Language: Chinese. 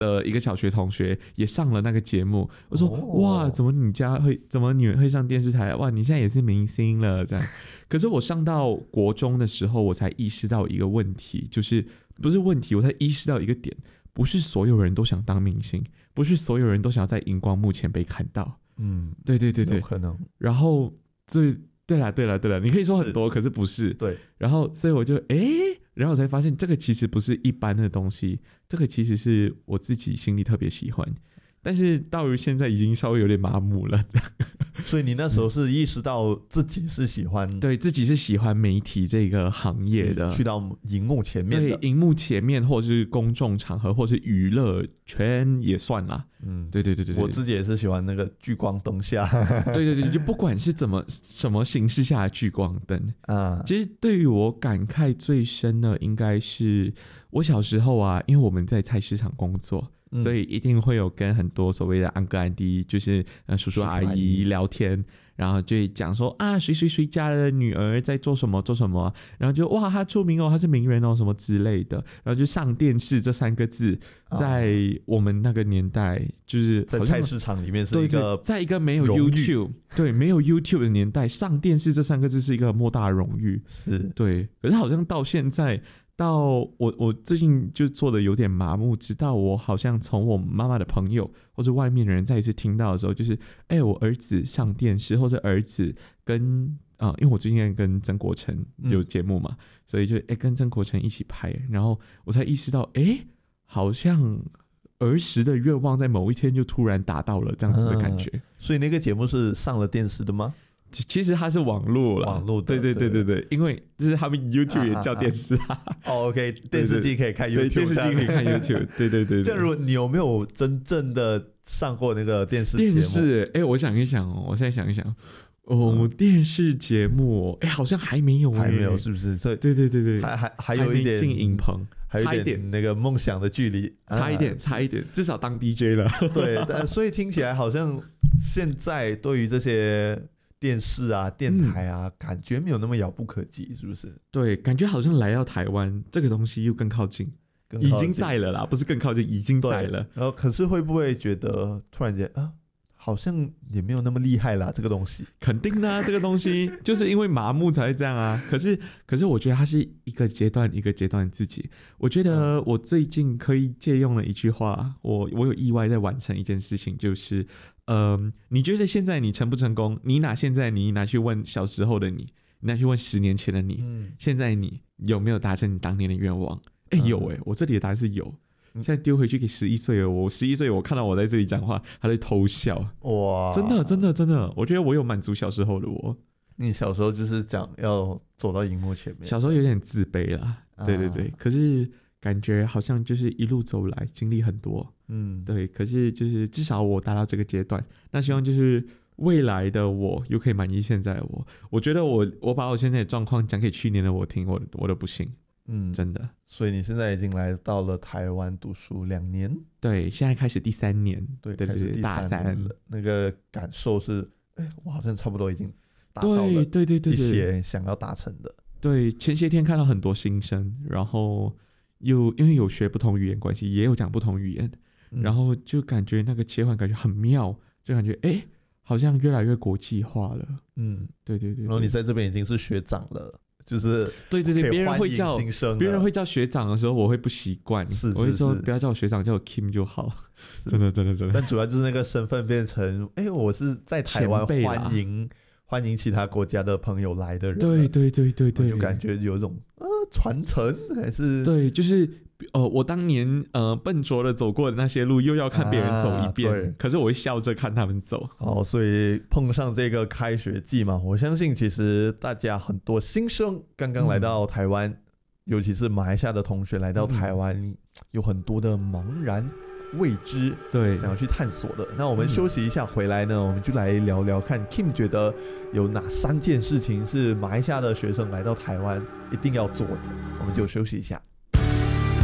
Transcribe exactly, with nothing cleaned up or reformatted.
的一个小学同学也上了那个节目，我说、哦、哇，怎么你家会，怎么你们会上电视台？哇，你现在也是明星了这样。可是我上到国中的时候，我才意识到一个问题，就是不是问题，我才意识到一个点，不是所有人都想当明星，不是所有人都想要在荧光幕前被看到。嗯，对对对对， 有可能。 然后最对啦对啦对啦，你可以说很多，可是不是。 对。 然后所以我就哎，然后我才发现这个其实不是一般的东西，这个其实是我自己心里特别喜欢，但是到于现在已经稍微有点麻木了。 所以你那时候是意识到自己是喜欢、嗯、 对自己是喜欢媒体这个行业的， 去到荧幕前面的， 对荧幕前面或是公众场合或是娱乐圈也算啦。嗯，对对对 对, 对， 我自己也是喜欢那个聚光灯下。 对对对，就不管是怎么什么形式下的聚光灯啊，其实对于我感慨最深的应该是我小时候啊，因为我们在菜市场工作。嗯、所以一定会有跟很多所谓的安哥安弟，就是呃叔叔阿姨聊天，然后就会讲说啊谁谁谁家的女儿在做什么做什么，然后就哇他出名哦，他是名人哦什么之类的，然后就上电视这三个字，在我们那个年代就是在菜市场里面是一个， 在一个没有 YouTube 对没有 YouTube 的年代，上电视这三个字是一个莫大的荣誉，是对，可是好像到现在。到我我最近就做的有点麻木，直到我好像从我妈妈的朋友或者外面的人再一次听到的时候，就是哎、欸，我儿子上电视，或者儿子跟啊、呃，因为我最近在跟曾国城有节目嘛，嗯、所以就哎、欸、跟曾国城一起拍，然后我才意识到，哎、欸，好像儿时的愿望在某一天就突然达到了这样子的感觉。嗯、 所以那个节目是上了电视的吗？ 其实它是网络啦， 网络的， 对对对对对，因为就是他们 YouTube 也叫电视啊。 哦 ，OK， 电视机可以看 YouTube， 电视机可以看 YouTube， 对对 对, 對。 这样，如果你有没有真正的上过那个电视节目？ 电视，哎、欸，我想一想哦，我现在想一想，哦，嗯、电视节目，哎、欸，好像还没有、欸， 还没有，是不是？所以， 对对对对， 还还还有一点进影棚， 还有一点那个梦想的距离， 差一点，差一点，至少当 D J 了。 对，但所以听起来好像现在对于这些。电视啊，电台啊、嗯，感觉没有那么遥不可及，是不是？ 对，感觉好像来到台湾，这个东西又更靠近，更靠近已经在了啦，不是更靠近，已经在了。 然后，可是会不会觉得突然间啊，好像也没有那么厉害啦？这个东西， 肯定的、啊，这个东西就是因为麻木才会这样啊。可是，可是我觉得它是一个阶段一个阶段自己。我觉得我最近可以借用了一句话，我我有意外在完成一件事情，就是。呃，你觉得现在你成不成功？你拿现在你拿去问小时候的你，你拿去问十年前的你，嗯、现在你有没有达成你当年的愿望？哎、欸，有哎、欸，我这里的答案是有。现在丢回去给十一岁了，我十一岁，我看到我在这里讲话，他在偷笑。哇，真的真的真的，我觉得我有满足小时候的我。 你小时候就是讲要走到荧幕前面， 小时候有点自卑啦，啊、对对对，可是。感觉好像就是一路走来经历很多，嗯，对，可是就是至少我达到这个阶段，那希望就是未来的我又可以满意现在的我。我觉得我我把我现在的状况讲给去年的我听，我我都不信，嗯，真的。 所以你现在已经来到了台湾读书两年， 对，现在开始第三年， 对对对对，大三了。那个感受是，哎，我好像差不多已经达到了对对对对一些想要达成的。 对，前些天看到很多新生，然后。有因为有学不同语言关系，也有讲不同语言、嗯，然后就感觉那个切换感觉很妙，就感觉哎、欸，好像越来越国际化了。嗯，对对 对, 對。 然后你在这边已经是学长了，就是对对对，别人会叫别人会叫学长的时候，我会不习惯，我会说不要叫我学长，叫我 Kim 就好。真的真的真的。 但主要就是那个身份变成，哎、欸，我是在台湾欢迎欢迎其他国家的朋友来的人。 对对对对对， 就感觉有一种。传承还是对，就是呃，我当年呃笨拙的走过的那些路，又要看别人走一遍、啊，可是我会笑着看他们走。 哦，所以碰上这个开学季嘛，我相信其实大家很多新生刚刚来到台湾、嗯，尤其是马来西亚的同学来到台湾、嗯，有很多的茫然未知， 对， 想要去探索的。那我们休息一下，回来呢，我们就来聊聊看 Kim 觉得有哪三件事情是马来西亚的学生来到台湾一定要做的。我们就休息一下。